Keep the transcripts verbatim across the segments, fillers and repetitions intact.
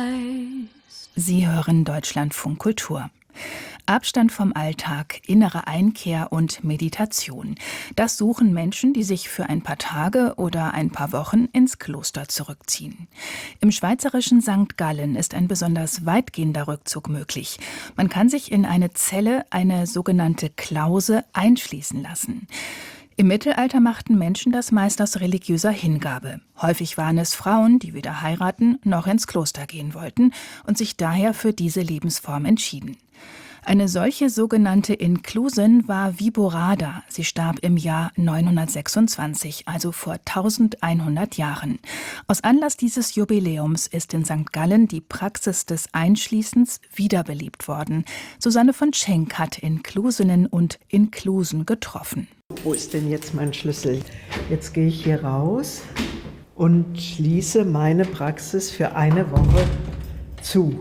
weißt. Sie hören Deutschlandfunk Kultur. Abstand vom Alltag, innere Einkehr und Meditation. Das suchen Menschen, die sich für ein paar Tage oder ein paar Wochen ins Kloster zurückziehen. Im schweizerischen Sankt Gallen ist ein besonders weitgehender Rückzug möglich. Man kann sich in eine Zelle, eine sogenannte Klause, einschließen lassen. Im Mittelalter machten Menschen das meist aus religiöser Hingabe. Häufig waren es Frauen, die weder heiraten noch ins Kloster gehen wollten und sich daher für diese Lebensform entschieden. Eine solche sogenannte Inklusin war Viborada. Sie starb im Jahr neunhundertsechsundzwanzig, also vor eintausendeinhundert Jahren. Aus Anlass dieses Jubiläums ist in Sankt Gallen die Praxis des Einschließens wiederbelebt worden. Susanne von Schenk hat Inklusinnen und Inklusen getroffen. Wo ist denn jetzt mein Schlüssel? Jetzt gehe ich hier raus und schließe meine Praxis für eine Woche zu.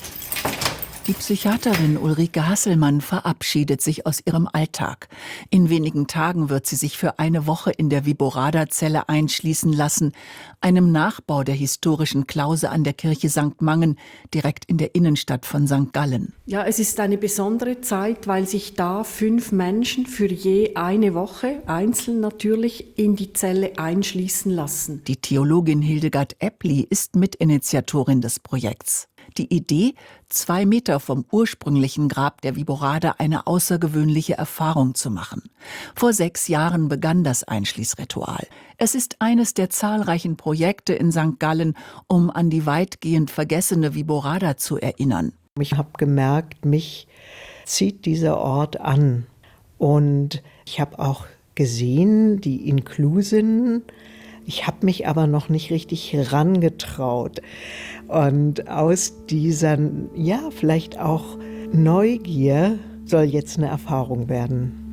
Die Psychiaterin Ulrike Hasselmann verabschiedet sich aus ihrem Alltag. In wenigen Tagen wird sie sich für eine Woche in der Viborada-Zelle einschließen lassen, einem Nachbau der historischen Klause an der Kirche Sankt Mangen, direkt in der Innenstadt von Sankt Gallen. Ja, es ist eine besondere Zeit, weil sich da fünf Menschen für je eine Woche, einzeln natürlich, in die Zelle einschließen lassen. Die Theologin Hildegard Eppli ist Mitinitiatorin des Projekts. Die Idee, zwei Meter vom ursprünglichen Grab der Viborada eine außergewöhnliche Erfahrung zu machen. Vor sechs Jahren begann das Einschließritual. Es ist eines der zahlreichen Projekte in Sankt Gallen, um an die weitgehend vergessene Viborada zu erinnern. Ich habe gemerkt, mich zieht dieser Ort an. Und ich habe auch gesehen, die Inklusinnen. Ich habe mich aber noch nicht richtig herangetraut. Und aus dieser, ja, vielleicht auch Neugier soll jetzt eine Erfahrung werden.